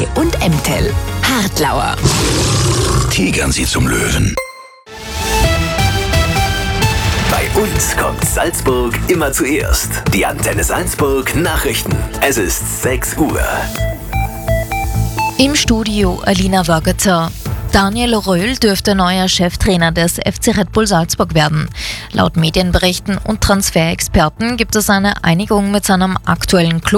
Stadtteil und Emtel. Hartlauer. Tigern Sie zum Löwen. Bei uns kommt Salzburg immer zuerst. Die Antenne Salzburg Nachrichten. Es ist 6 Uhr. Im Studio Alina Wörgetzer. Daniel Röhl dürfte neuer Cheftrainer des FC Red Bull Salzburg werden. Laut Medienberichten und Transferexperten gibt es eine Einigung mit seinem aktuellen Club.